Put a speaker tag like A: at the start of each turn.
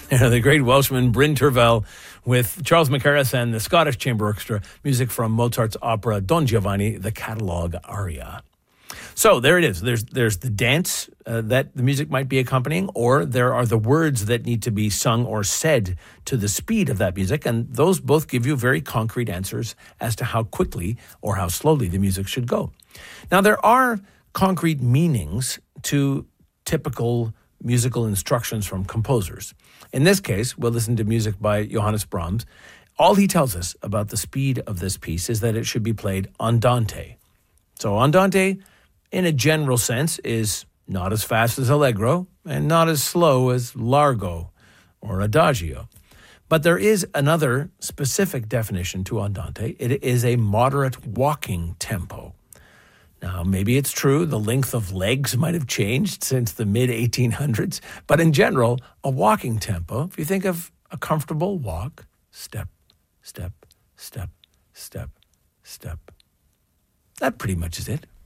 A: The great Welshman Bryn Terfel with Charles Mackerras and the Scottish Chamber Orchestra, music from Mozart's opera Don Giovanni, the catalog aria. So there it is. There's the dance that the music might be accompanying, or there are the words that need to be sung or said to the speed of that music, and those both give you very concrete answers as to how quickly or how slowly the music should go. Now, there are concrete meanings to typical musical instructions from composers. In this case, we'll listen to music by Johannes Brahms. All he tells us about the speed of this piece is that it should be played andante. So andante, in a general sense, is not as fast as allegro and not as slow as largo or adagio. But there is another specific definition to andante. It is a moderate walking tempo. Now, maybe it's true the length of legs might have changed since the mid-1800s, but in general, a walking tempo, if you think of a comfortable walk, step, step, step, step, step, that pretty much is it.